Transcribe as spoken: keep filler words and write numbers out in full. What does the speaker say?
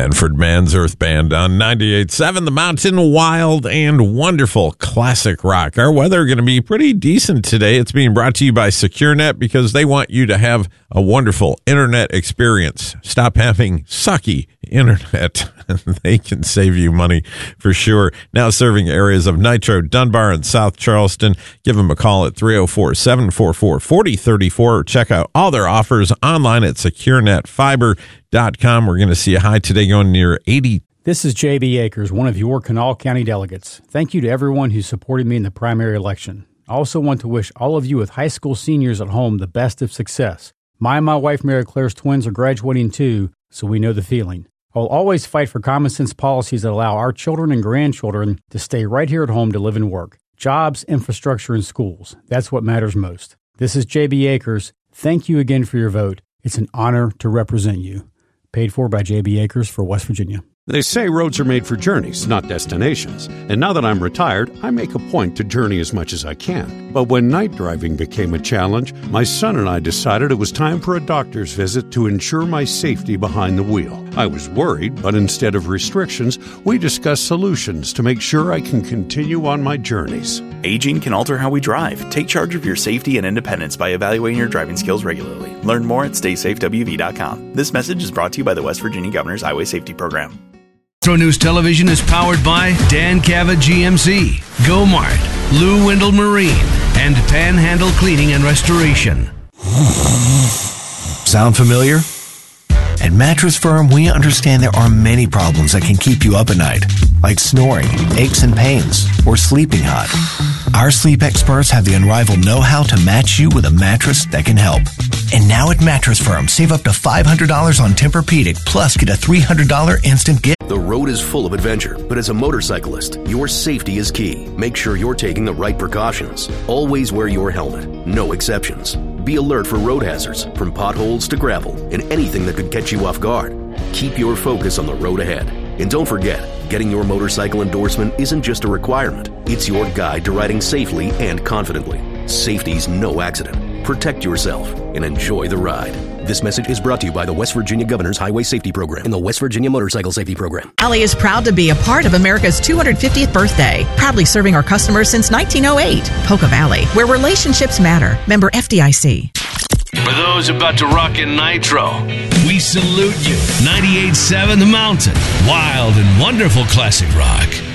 Manfred Mann's Earth Band on ninety-eight point seven The Mountain. Wild and wonderful classic rock. Our weather going to be pretty decent today. It's being brought to you by SecureNet because they want you to have a wonderful internet experience. Stop having sucky internet. They can save you money for sure. Now serving areas of Nitro, Dunbar, and South Charleston. Give them a call at three oh four, seven four four, four oh three four or check out all their offers online at secure net fiber dot com. We're going to see a high today going near eighty. This is J B. Akers, one of your Kanawha County delegates. Thank you to everyone who supported me in the primary election. I also want to wish all of you with high school seniors at home the best of success. My and my wife, Mary Claire's twins, are graduating too, so we know the feeling. I will always fight for common sense policies that allow our children and grandchildren to stay right here at home to live and work. Jobs, infrastructure, and schools. That's what matters most. This is J B. Akers. Thank you again for your vote. It's an honor to represent you. Paid for by J B. Akers for West Virginia. They say roads are made for journeys, not destinations. And now that I'm retired, I make a point to journey as much as I can. But when night driving became a challenge, my son and I decided it was time for a doctor's visit to ensure my safety behind the wheel. I was worried, but instead of restrictions, we discussed solutions to make sure I can continue on my journeys. Aging can alter how we drive. Take charge of your safety and independence by evaluating your driving skills regularly. Learn more at stay safe w v dot com. This message is brought to you by the West Virginia Governor's Highway Safety Program. Metro News Television is powered by Dan Cavett G M C, Go-Mart, Lou Wendell Marine, and Panhandle Cleaning and Restoration. Sound familiar? At Mattress Firm, we understand there are many problems that can keep you up at night, like snoring, aches and pains, or sleeping hot. Our sleep experts have the unrivaled know-how to match you with a mattress that can help. And now at Mattress Firm, save up to five hundred dollars on Tempur-Pedic, plus get a three hundred dollars instant gift. The road is full of adventure, but as a motorcyclist, your safety is key. Make sure you're taking the right precautions. Always wear your helmet. No exceptions. Be alert for road hazards, from potholes to gravel, and anything that could catch you off guard. Keep your focus on the road ahead. And don't forget, getting your motorcycle endorsement isn't just a requirement. It's your guide to riding safely and confidently. Safety's no accident. Protect yourself and enjoy the ride. This message is brought to you by the West Virginia Governor's Highway Safety Program and the West Virginia Motorcycle Safety Program. Alley is proud to be a part of America's two hundred fiftieth birthday, proudly serving our customers since nineteen oh eight. Polka Valley, where relationships matter. Member F D I C. For those about to rock in Nitro, we salute you. ninety-eight point seven The Mountain. Wild and wonderful classic rock.